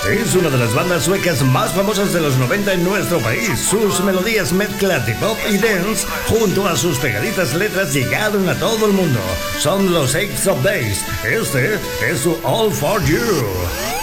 Es una de las bandas suecas más famosas de los 90 en nuestro país. Sus melodías mezclas de pop y dance, junto a sus pegadizas letras, llegaron a todo el mundo. Son los Ace of Base. Este es su All For You.